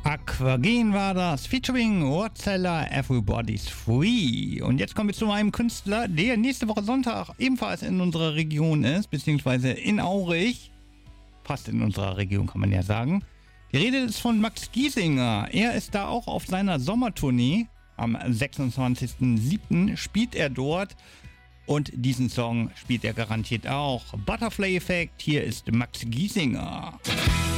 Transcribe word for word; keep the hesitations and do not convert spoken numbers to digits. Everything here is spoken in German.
Aquagen war das, featuring Rohrzeller, Everybody's Free. Und jetzt kommen wir zu einem Künstler, der nächste Woche Sonntag ebenfalls in unserer Region ist, beziehungsweise in Aurich. Passt in unserer Region, kann man ja sagen. Die Rede ist von Max Giesinger. Er ist da auch auf seiner Sommertournee. Am sechsundzwanzigsten siebten spielt er dort. Und diesen Song spielt er garantiert auch. Butterfly Effect, hier ist Max Giesinger.